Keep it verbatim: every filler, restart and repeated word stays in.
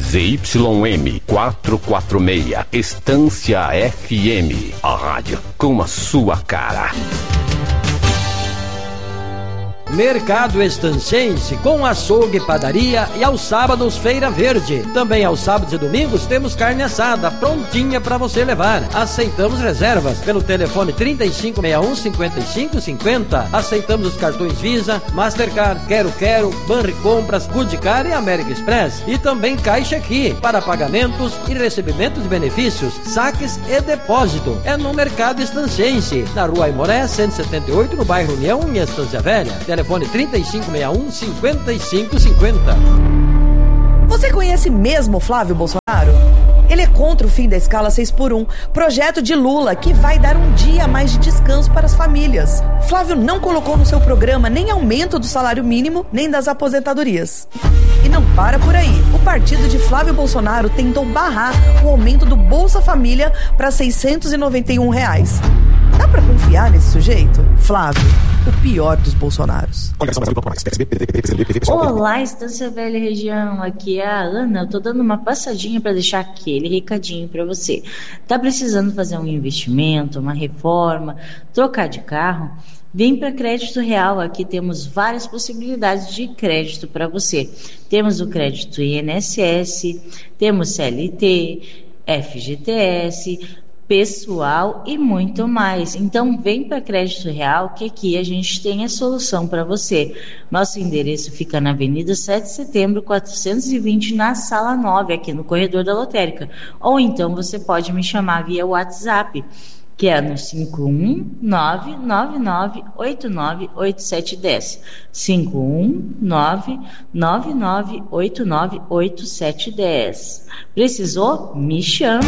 Z Y M quatrocentos e quarenta e seis, Estância F M, a rádio com a sua cara. Mercado Estancense com açougue, padaria e aos sábados Feira Verde. Também aos sábados e domingos temos carne assada prontinha para você levar. Aceitamos reservas pelo telefone trinta e cinco sessenta e um, cinquenta e cinco cinquenta. Aceitamos os cartões Visa, Mastercard, Quero Quero, Banricompras, Goodcar e American Express. E também Caixa Aqui para pagamentos e recebimento de benefícios, saques e depósito. É no Mercado Estancense, na Rua Aimoré cento e setenta e oito, no bairro União, em Estância Velha. Telefone trinta e cinco sessenta e um, cinquenta e cinco cinquenta. Você conhece mesmo Flávio Bolsonaro? Ele é contra o fim da escala seis por um, projeto de Lula que vai dar um dia a mais de descanso para as famílias. Flávio não colocou no seu programa nem aumento do salário mínimo, nem das aposentadorias. E não para por aí. O partido de Flávio Bolsonaro tentou barrar o aumento do Bolsa Família para seiscentos e noventa e um reais. Dá pra confiar nesse sujeito? Flávio, o pior dos Bolsonaros. Olá, Estância Velha Região, aqui é a Ana. Eu tô dando uma passadinha para deixar aquele recadinho para você. Tá precisando fazer um investimento, uma reforma, trocar de carro? Vem para Crédito Real, aqui temos várias possibilidades de crédito para você. Temos o crédito I N S S, temos C L T, F G T S, pessoal e muito mais. Então vem para Crédito Real que aqui a gente tem a solução para você. Nosso endereço fica na Avenida sete de Setembro, quatrocentos e vinte, na Sala nove, aqui no corredor da lotérica. Ou então você pode me chamar via WhatsApp, que é no cinco um nove nove nove oito nove oito sete um zero. cinco um nove nove nove oito nove oito sete um zero. Precisou? Me chama.